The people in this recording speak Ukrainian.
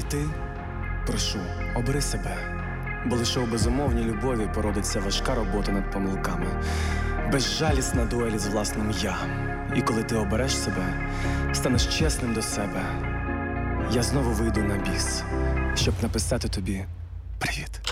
ти, прошу, обери себе, бо лише у безумовній любові породиться важка робота над помилками, безжалісна дуель з власним «я». І коли ти обереш себе, станеш чесним до себе, я знову вийду на біс, щоб написати тобі привіт.